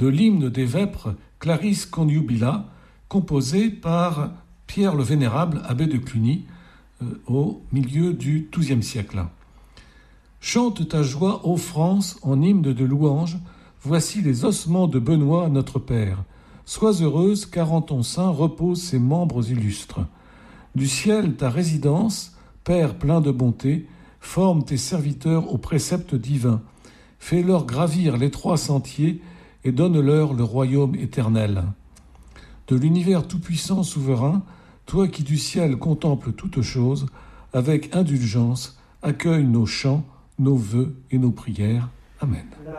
de l'hymne des Vêpres Claris Conjubila, composé par Pierre le Vénérable, abbé de Cluny, au milieu du XIIe siècle. Chante ta joie, ô France, en hymne de louange, voici les ossements de Benoît, notre Père. Sois heureuse, car en ton sein reposent ses membres illustres. Du ciel ta résidence, Père plein de bonté, forme tes serviteurs aux préceptes divins. Fais-leur gravir l'étroit sentier et donne-leur le royaume éternel. De l'univers tout-puissant souverain, toi qui du ciel contemples toutes choses, avec indulgence, accueille nos chants, nos vœux et nos prières. Amen.